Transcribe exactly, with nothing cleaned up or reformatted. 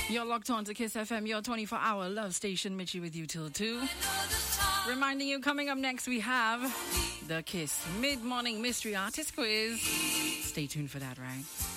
You're locked on to Kiss F M, your twenty-four hour love station. Mitchie with you till two. Reminding you, coming up next, we have the Kiss Mid-Morning Mystery Artist Quiz. Stay tuned for that, right?